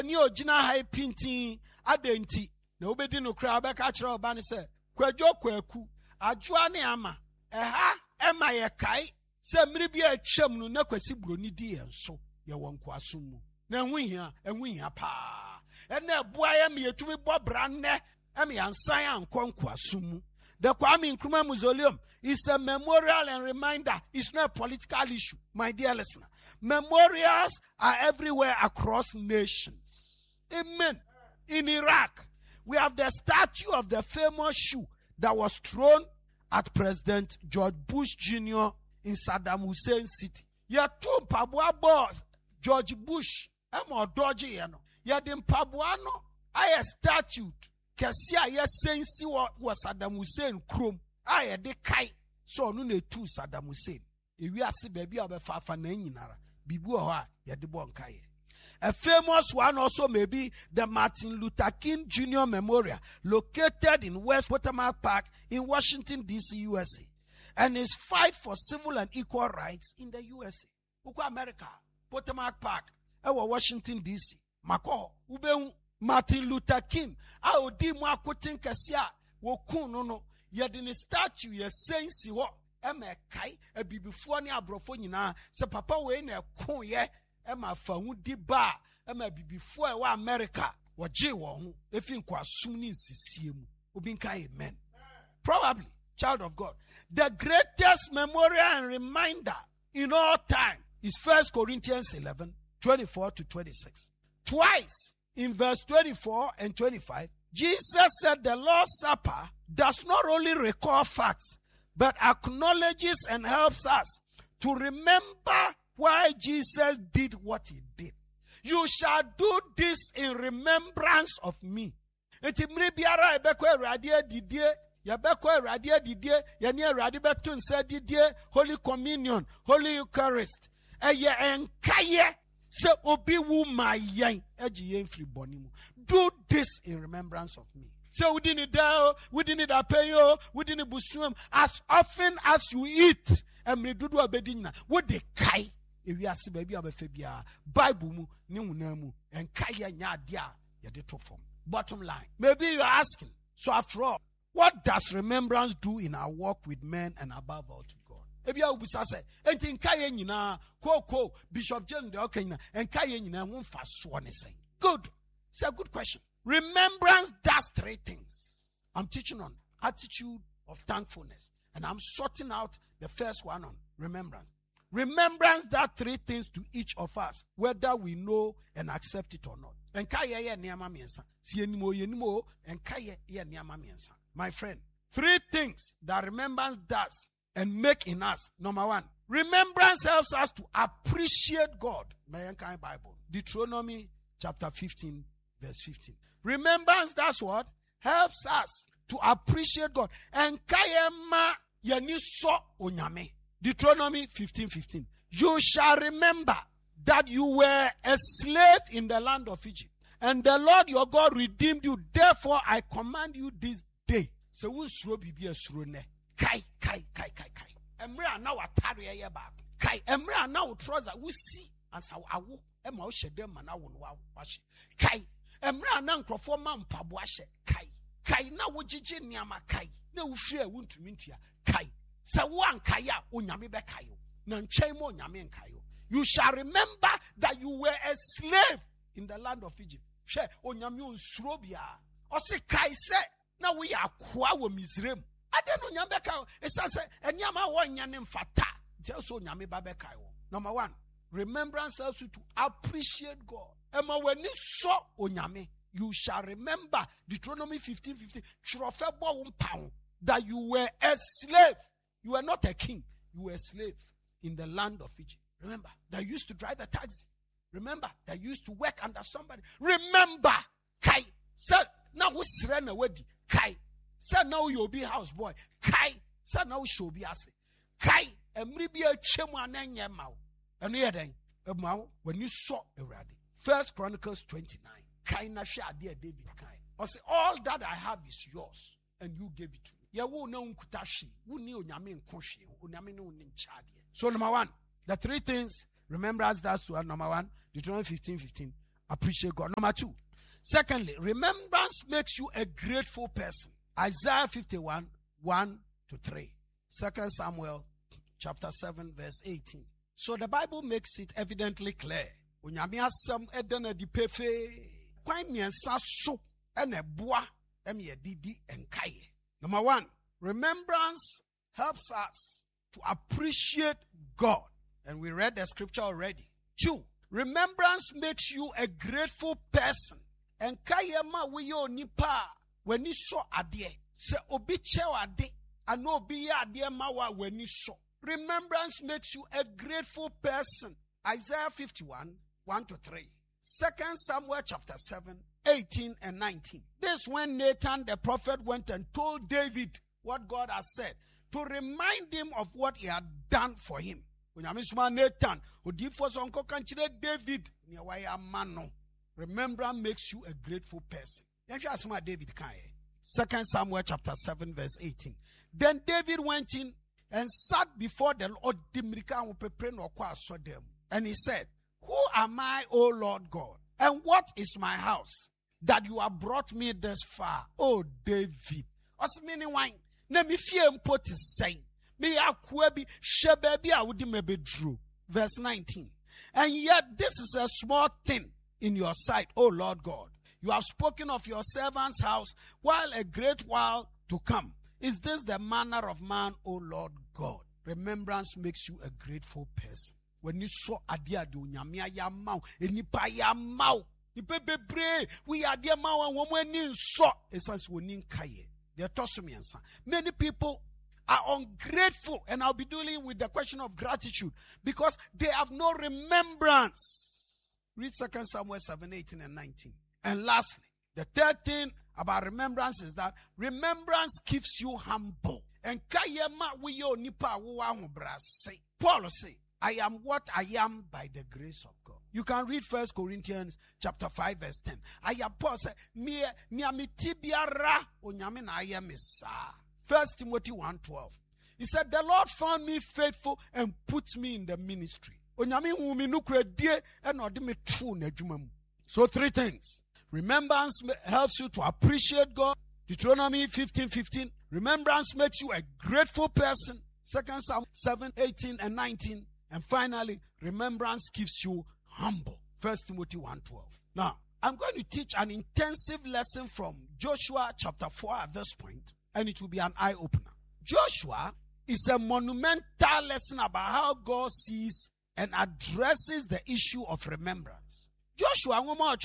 Ni ojina hai pintin adenti. Na ubedi no kra beka kire oba ne se kwadwo kwaku adwoa ne ama ema ye kai se mmiri bi atwam no na kwasi broni di enso ye wonko asom mu na enhu hia pa ena boa ye me yetumi bobra ne ema yansan ankonko asom mu. The Kwame Nkrumah Mausoleum is a memorial and reminder. It's not a political issue, my dear listener. Memorials are everywhere across nations. Amen. In Iraq, we have the statue of the famous shoe that was thrown at President George Bush Jr. in Saddam Hussein city. Ya two pabwa boss George Bush emo dodgy yano. Ya dim pabwa no a statue Kasia sensi wa Saddam Hussein krom aye de kai so no na tu Saddam Hussein ewi ase baby obefafa na nyinara bibu ho a ye de bon kai. A famous one also may be the Martin Luther King Jr. Memorial located in West Potomac Park in Washington D.C., USA, and his fight for civil and equal rights in the USA. Uko America Potomac Park ewa Washington D.C. Mako ube Martin Luther King a odi mu akoten kase a wo kun no ye de ne statue ye sensi wo emekai abibifo ne abrofo nyina se papa we na kun ye ema fa hu di ba ema bibifo e wa America wo je wo ho efi nkwasum ni nsisie mu obi nkai amen. Probably, child of God, the greatest memorial and reminder in all time is 1 Corinthians 11:24-26. Twice in verse 24 and 25, Jesus said the Lord's Supper does not only recall facts, but acknowledges and helps us to remember why Jesus did what he did. You shall do this in remembrance of me. Enti mmiri biara ebekọ Awurade didie, yebekọ Awurade didie, ye ne Awurade beto nsa didie, Holy Communion, Holy Eucharist. Eye enkaye se obi wu ma yen agi yen free boni mu. Do this in remembrance of me. So we didn't die, we didn't apeyo, we didn't busuam. As often as you eat, emri dudu abedina, wo de kai. Ewi ase baby abefebia Bible mu ni hunamu enkai nya dia ye de to form. Bottom line, maybe you're asking, so after all, what does remembrance do in our walk with men and above all to God? Ebi a ubisa say, enti nkai nyina ko Bishop James de okanyina enkai nyina ho fa so ne say. Good. It's a good question. Remembrance does three things. I'm teaching on attitude of thankfulness, and I'm sorting out the first one on remembrance. Remembrance does three things to each of us, whether we know and accept it or not. My friend, three things that remembrance does and make in us. Number one, remembrance helps us to appreciate God. Bible. Deuteronomy chapter 15, verse 15. Remembrance does what? Helps us to appreciate God. And kayema yani so onyame. Deuteronomy 15:15. You shall remember that you were a slave in the land of Egypt, and the Lord your God redeemed you. Therefore, I command you this day. So we suro bibi esuro ne. Kai. Emre ana watare ye ba. Kai emre ana wo trouser wo si ansa awo ema wo hyede ma na wo no wa hye. Kai emre ana nkrofo ma mpabo ahye. Kai na wo gigi niama kai. Na wo firi a wo ntumi ntua. Kai. Se wan kaya onyame bekayo na nchen mo onyame nkayo. You shall remember that you were a slave in the land of Egypt. She onyame onsuro bia o se kai se na wo ya akoa wo Misraim ade no onyame bekayo esa se enyama wo nyane mfata tell so onyame ba bekayo. Number one, remembrance helps you to appreciate God. Ema weni so onyame. You shall remember Deuteronomy 15:15 trofebo mpawo that you were a slave. You were not a king. You were a slave in the land of Egypt. Remember, that you used to drive a taxi. Remember, that you used to work under somebody. Remember, Kai. Said, now we surrender wedi. Kai. Said, now you'll be houseboy. Kai. Said, now she'll be ase. Kai. Emribi a chemu anenye mao. And here then, when you saw already. 1 Chronicles 29. Kai na she adia David Kai. I say, all that I have is yours, and you gave it to me. So number one, the three things remember us that's one. Number one, Deuteronomy 15:15. appreciate God. Number 2. Secondly, remembrance makes you a grateful person. Isaiah 51, 1-3. 2 Samuel chapter 7, verse 18. So the Bible makes it evidently clear. Onyame asem edena di pefe. Kwan miensa so ene boa emye didi enkaye. Number 1, remembrance helps us to appreciate God. And we read the scripture already. 2, remembrance makes you a grateful person. Enkaye ma wiyo nipa weni so ade. Se obi chew ade. Ano obi ya ade ma wa weni so. Remembrance makes you a grateful person. Isaiah 51, 1-3. 2 Samuel chapter 7, 18 and 19. This when Nathan the prophet went and told David what God has said, to remind him of what he had done for him. Nathan, David, remembrance makes you a grateful person. David 2 Samuel chapter 7, verse 18. Then David went in and sat before the Lord. And he said, who am I, O Lord God? And what is my house that you have brought me this far? Oh, David. Verse 19. And yet this is a small thing in your sight, O Lord God. You have spoken of your servant's house while a great while to come. Is this the manner of man, O Lord God? Remembrance makes you a grateful person. When you saw adia do nyamia ya mau, enipa ya mau, ipebebre, we adia mau and woman in so, essence winning kaye. They're tossing. Many people are ungrateful, and I'll be dealing with the question of gratitude because they have no remembrance. Read 2 Samuel 7, 18 and 19. And lastly, the third thing about remembrance is that remembrance keeps you humble. And Paul say, I am what I am by the grace of God. You can read 1 Corinthians chapter 5 verse 10. I am Paul say, 1 Timothy 1:12. He said, the Lord found me faithful and put me in the ministry. So 3 things. Remembrance helps you to appreciate God. Deuteronomy 15:15. Remembrance makes you a grateful person. 2 Samuel 7, 18 and 19. And finally, remembrance keeps you humble. 1 Timothy 1:12. Now, I'm going to teach an intensive lesson from Joshua chapter 4 at this point, and it will be an eye-opener. Joshua is a monumental lesson about how God sees and addresses the issue of remembrance. Joshua,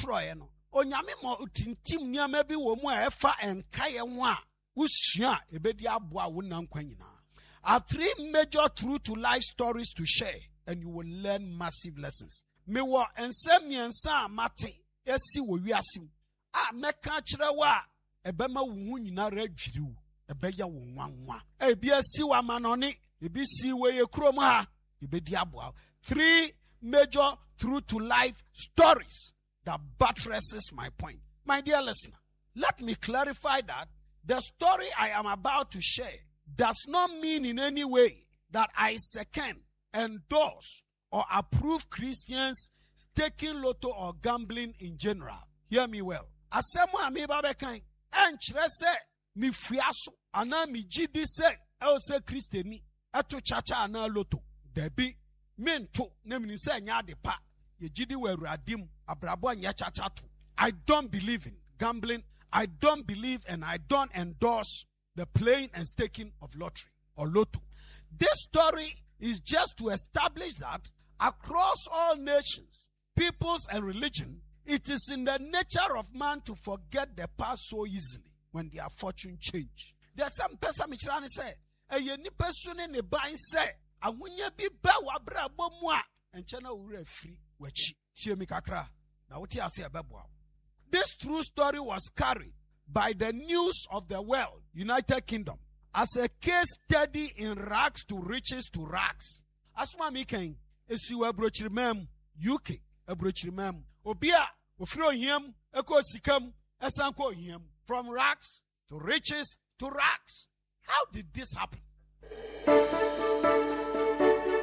onyame mo utintim niam bi wo mu a efa enkaye ho a usua ebedi aboa wonam kwanyina. I have 3 major true to life stories to share, and you will learn massive lessons. Me wo ensem miensa mate esi wo wiasim a meka kire wa ebema wo hu nyina ra dwiriw ebeya wo nwanwa ebi asi wa manone ebi si we ye krom ha ebedi aboa. 3 major true to life stories that buttresses my point. My dear listener, let me clarify that the story I am about to share does not mean in any way that I second, endorse, or approve Christians taking lotto or gambling in general. Hear me well. Asemu amiba bekan enchre se mi fiaso ana mi gidi se e se Christiani eto chacha ana lotto debi mento na mi se nya de pa ye gidi we radim abrabo nya chacha to. I don't believe in gambling. I don't believe and I don't endorse the playing and staking of lottery or lotto. This story is just to establish that across all nations, peoples and religion, it is in the nature of man to forget the past so easily when their fortune change. There's some person michirani say, "Eye ni persone ne ban say, awunya bi ba wa bra bomu a enchena wura free wachi." Tie mi kakra. Na wuti ase ebeboa. This true story was carried by the News of the World, United Kingdom, as a case study in rags to riches to rags. Asuma mi ken esiwa brochirimem UK ebrochirimem obia ofiro hiem eko sikam esanko hiem from rags to riches to rags. How did this happen?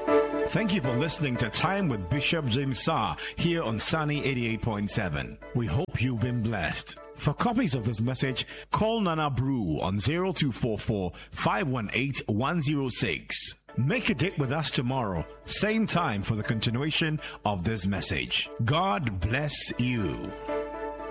Thank you for listening to Time with Bishop James Saar here on Sunny 88.7. We hope you've been blessed. For copies of this message, call Nana Brew on 0244 518 106. Make a date with us tomorrow, same time, for the continuation of this message. God bless you.